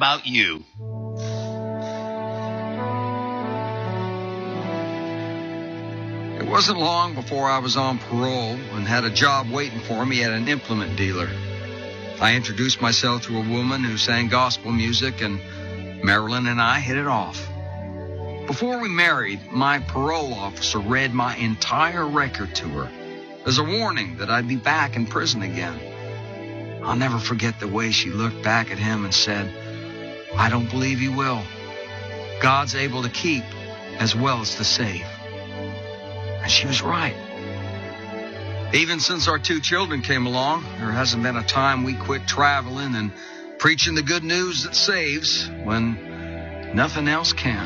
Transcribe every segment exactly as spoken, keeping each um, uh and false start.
about you. It wasn't long before I was on parole and had a job waiting for me at an implement dealer. I introduced myself to a woman who sang gospel music, and Marilyn and I hit it off. Before we married, my parole officer read my entire record to her as a warning that I'd be back in prison again. I'll never forget the way she looked back at him and said, "I don't believe you will. God's able to keep as well as to save." And she was right. Even since our two children came along, there hasn't been a time we quit traveling and preaching the good news that saves when nothing else can.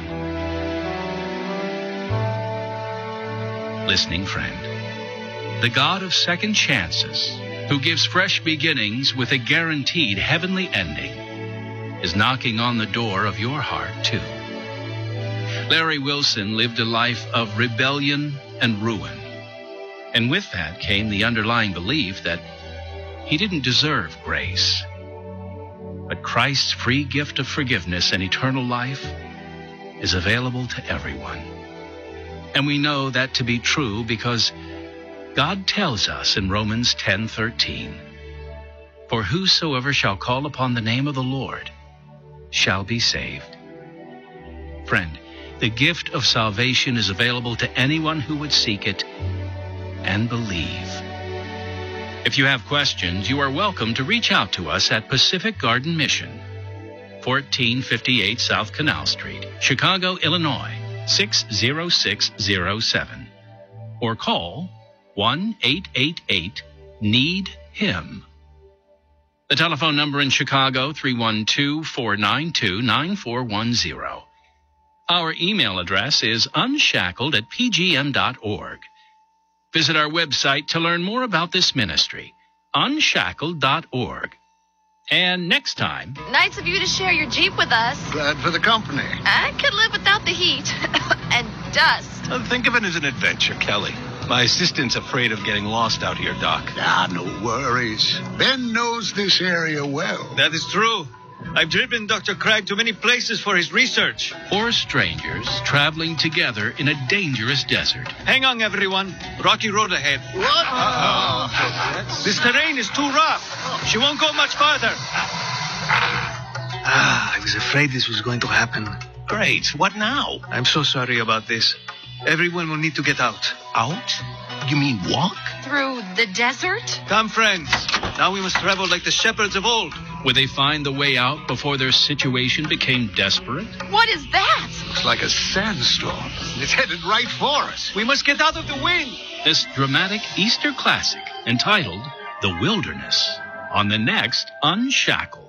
Listening friend, the God of second chances, who gives fresh beginnings with a guaranteed heavenly ending, is knocking on the door of your heart too. Larry Wilson lived a life of rebellion and ruin. And with that came the underlying belief that he didn't deserve grace. But Christ's free gift of forgiveness and eternal life is available to everyone. And we know that to be true because God tells us in Romans ten thirteen, "For whosoever shall call upon the name of the Lord shall be saved." Friend, the gift of salvation is available to anyone who would seek it and believe. If you have questions, you are welcome to reach out to us at Pacific Garden Mission, fourteen fifty-eight South Canal Street, Chicago, Illinois, six zero six zero seven, or call one eight eight eight need him. The telephone number in Chicago, three one two, four nine two, nine four one zero. Our email address is unshackled at p g m dot org. Visit our website to learn more about this ministry, unshackled dot org. And next time... Nice of you to share your Jeep with us. Glad for the company. I could live without the heat. And dust. Well, think of it as an adventure, Kelly. My assistant's afraid of getting lost out here, Doc. Ah, no worries. Ben knows this area well. That is true. I've driven Doctor Craig to many places for his research. Or strangers traveling together in a dangerous desert. Hang on, everyone. Rocky road ahead. What? Uh-oh. This terrain is too rough. She won't go much farther. Ah, I was afraid this was going to happen. Great. What now? I'm so sorry about this. Everyone will need to get out. Out? You mean walk? Through the desert? Come, friends. Now we must travel like the shepherds of old. Would they find the way out before their situation became desperate? What is that? Looks like a sandstorm. It's headed right for us. We must get out of the wind. This dramatic Easter classic entitled The Wilderness on the next Unshackled.